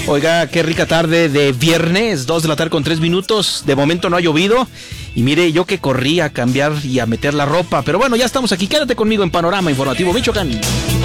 Oiga, qué rica tarde de viernes, 2 de la tarde con 3 minutos. De momento no ha llovido. Y mire, yo que corrí a cambiar y a meter la ropa. Pero bueno, ya estamos aquí. Quédate conmigo en Panorama Informativo Michoacán.